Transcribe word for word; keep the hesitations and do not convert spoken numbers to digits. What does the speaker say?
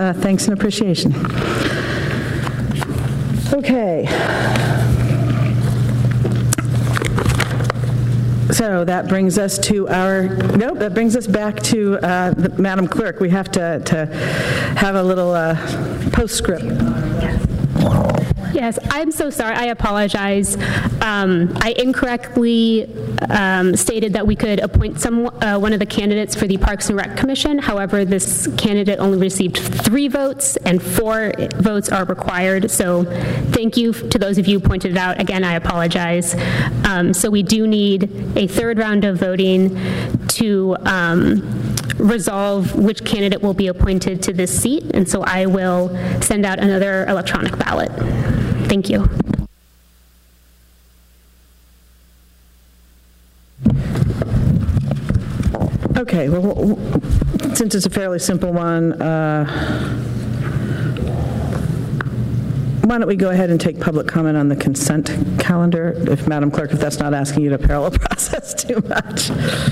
uh, thanks and appreciation. Okay. So that brings us to our, nope, that brings us back to uh, the, Madam Clerk. We have to, to have a little uh, postscript. Yes, I'm so sorry. I apologize. Um, I incorrectly um, stated that we could appoint some uh, one of the candidates for the Parks and Rec Commission. However, this candidate only received three votes, and four votes are required. So, thank you to those of you who pointed it out. Again, I apologize. Um, so, we do need a third round of voting to um, resolve which candidate will be appointed to this seat, and so I will send out another electronic ballot. Thank you. Okay, well, since it's a fairly simple one, uh, why don't we go ahead and take public comment on the consent calendar, if Madam Clerk, if that's not asking you to parallel process too much.